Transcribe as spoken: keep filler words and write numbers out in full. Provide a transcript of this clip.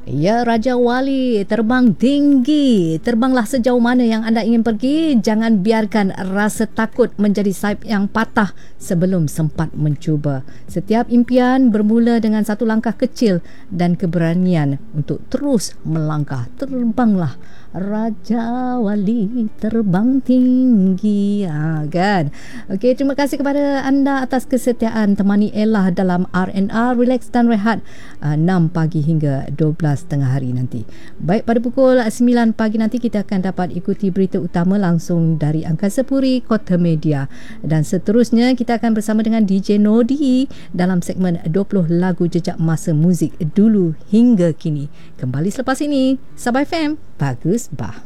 Ya, Raja Wali, terbang tinggi. Terbanglah sejauh mana yang anda ingin pergi. Jangan biarkan rasa takut menjadi sayap yang patah sebelum sempat mencuba. Setiap impian bermula dengan satu langkah kecil dan keberanian untuk terus melangkah. Terbanglah, Raja Wali, terbang tinggi. Ha, kan? Okey, terima kasih kepada anda atas kesetiaan temani Ella dalam R and R, Relax dan Rehat, enam pagi hingga dua belas tengah hari nanti. Baik, pada pukul sembilan pagi nanti kita akan dapat ikuti berita utama langsung dari Angkasa Puri, Kota Media. Dan seterusnya kita akan bersama dengan D J Nodi dalam segmen dua puluh lagu jejak masa muzik dulu hingga kini. Kembali selepas ini. Sabah F M, bagus bah.